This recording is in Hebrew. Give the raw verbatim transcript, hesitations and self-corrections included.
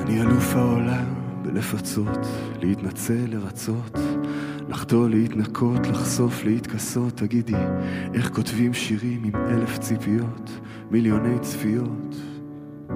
אני אלוף העולם בלפצות, להתנצל, לרצות, לחטוא, להתנקות, לחשוף, להתכסות. תגידי, איך כותבים שירים עם אלף ציפיות, מיליוני צפיות?